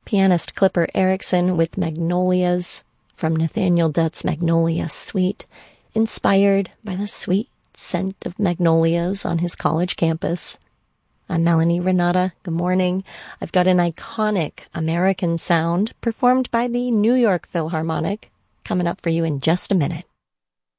Pianist Clipper Erickson with Magnolias from Nathaniel Dutt's Magnolia Suite, inspired by the sweet scent of magnolias on his college campus. I'm Melanie Renata. Good morning. I've got an iconic American sound performed by the New York Philharmonic coming up for you in just a minute.